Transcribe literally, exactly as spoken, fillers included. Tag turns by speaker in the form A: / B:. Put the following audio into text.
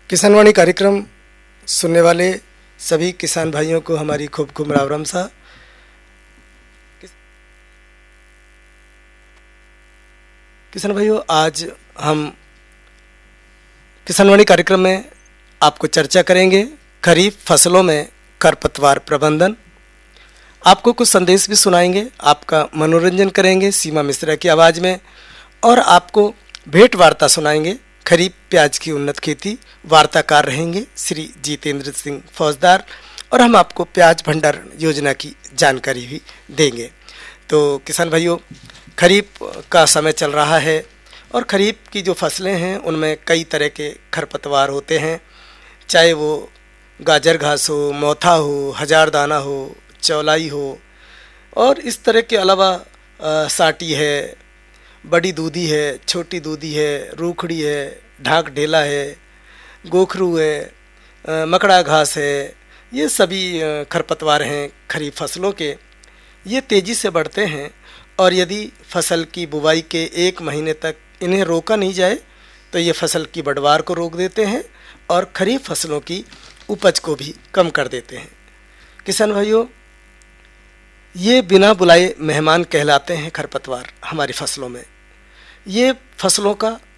A: किसानवाणी कार्यक्रम सुनने वाले सभी किसान भाइयों को हमारी खूब खूब राम राम सा। किसान भाइयों, आज हम किसानवाणी कार्यक्रम में आपको चर्चा करेंगे खरीफ फसलों में खरपतवार प्रबंधन। आपको कुछ संदेश भी सुनाएंगे, आपका मनोरंजन करेंगे सीमा मिश्रा की आवाज़ में, और आपको भेंट वार्ता सुनाएंगे खरीफ प्याज की उन्नत खेती। वार्ताकार रहेंगे श्री जितेंद्र सिंह फौजदार, और हम आपको प्याज भंडारण योजना की जानकारी भी देंगे। तो किसान भाइयों, खरीफ का समय चल रहा है और खरीफ की जो फसलें हैं उनमें कई तरह के खरपतवार होते हैं, चाहे वो गाजर घास हो, मोथा हो, हजार दाना हो, चौलाई हो, और इस तरह के अलावा आ, साटी है, बड़ी दूधी है, छोटी दूधी है, रूखड़ी है, ढाक ढेला है, गोखरू है, आ, मकड़ा घास है। ये सभी आ, खरपतवार हैं खरीफ फसलों के। ये तेज़ी से बढ़ते हैं और यदि फसल की बुवाई के एक महीने तक इन्हें रोका नहीं जाए तो ये फसल की बढ़वार को रोक देते हैं और खरीफ फसलों की उपज को भी कम कर देते हैं। किसान भाइयों, ये बिना बुलाए मेहमान कहलाते हैं खरपतवार हमारी फसलों में। ये फसलों का